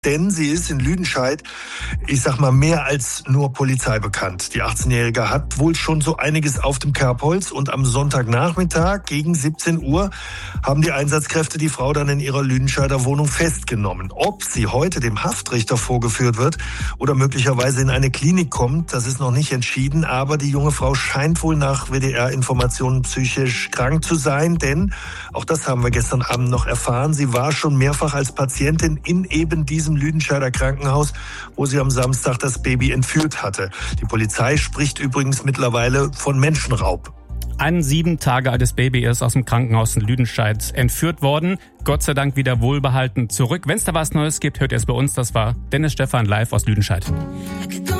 Denn sie ist in Lüdenscheid, ich sag mal, mehr als nur Polizei bekannt. Die 18-Jährige hat wohl schon so einiges auf dem Kerbholz und am Sonntagnachmittag gegen 17 Uhr haben die Einsatzkräfte die Frau dann in ihrer Lüdenscheider Wohnung festgenommen. Ob sie heute dem Haftrichter vorgeführt wird oder möglicherweise in eine Klinik kommt, das ist noch nicht entschieden. Aber die junge Frau scheint wohl nach WDR-Informationen psychisch krank zu sein, denn, auch das haben wir gestern Abend noch erfahren, sie war schon mehrfach als Patientin in eben diesem Lüdenscheider Krankenhaus, wo sie am Samstag das Baby entführt hatte. Die Polizei spricht übrigens mittlerweile von Menschenraub. Ein 7 Tage altes Baby ist aus dem Krankenhaus in Lüdenscheid entführt worden. Gott sei Dank wieder wohlbehalten zurück. Wenn es da was Neues gibt, hört ihr es bei uns. Das war Dennis Stephan live aus Lüdenscheid.